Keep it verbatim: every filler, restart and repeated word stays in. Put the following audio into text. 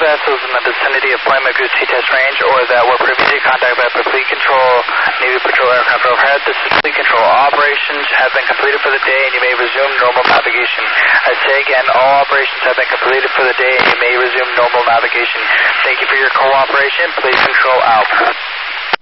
vessels in the vicinity of Point Mugu T-test range or that were previously contacted by Fleet Control, Navy Patrol aircraft overhead. This is Fleet Control. All operations have been completed for the day and you may resume normal navigation. I say again, all operations have been completed for the day and you may resume normal navigation. Thank you for your cooperation. Fleet Control out.